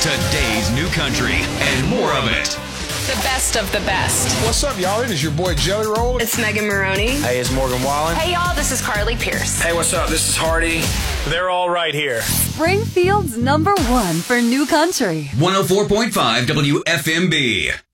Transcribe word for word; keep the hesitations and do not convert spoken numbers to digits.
Today's new country and more of it. The best of the best. What's up, y'all? It is your boy Jelly Roll. It's Megan Maroney. Hey, it's Morgan Wallen. Hey, y'all, this is Carly Pierce. Hey, what's up? This is Hardy. They're all right here. Springfield's number one for new country. one oh four point five W F M B.